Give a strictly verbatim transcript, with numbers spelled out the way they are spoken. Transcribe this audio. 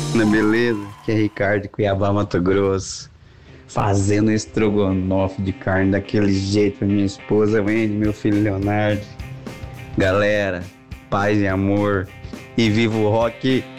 Na beleza, que é Ricardo de Cuiabá, Mato Grosso, fazendo estrogonofe de carne daquele jeito pra minha esposa, Wendy, meu filho Leonardo. Galera, paz e amor, e viva o rock!